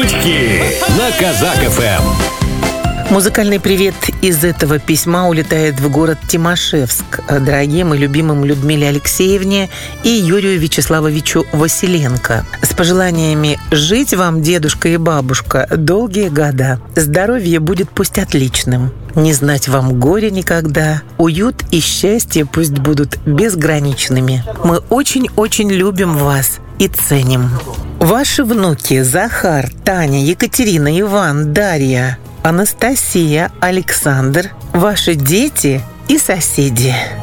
Шутки на Казак ФМ. Музыкальный привет из этого письма улетает в город Тимашевск дорогим и любимым Людмиле Алексеевне и Юрию Вячеславовичу Василенко. С пожеланиями жить вам, дедушка и бабушка, долгие года. Здоровье будет пусть отличным. Не знать вам горя никогда. Уют и счастье пусть будут безграничными. Мы очень-очень любим вас и ценим. Ваши внуки Захар, Таня, Екатерина, Иван, Дарья, Анастасия, Александр, ваши дети и соседи.